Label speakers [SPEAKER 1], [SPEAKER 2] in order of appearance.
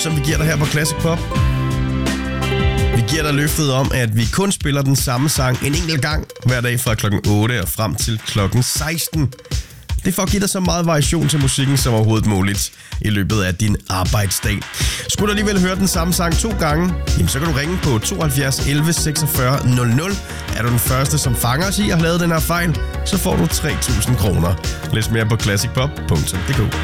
[SPEAKER 1] som vi giver dig her på Classic Pop. Vi giver dig løftet om, at vi kun spiller den samme sang en enkelt gang hver dag fra klokken 8 og frem til klokken 16. Det er for at give dig så meget variation til musikken som overhovedet muligt i løbet af din arbejdsdag. Skulle du alligevel høre den samme sang 2 gange, jamen så kan du ringe på 72 11 46 00. Er du den første, som fanger os i at have lavet den her fejl, så får du 3.000 kroner. Læs mere på classicpop.dk.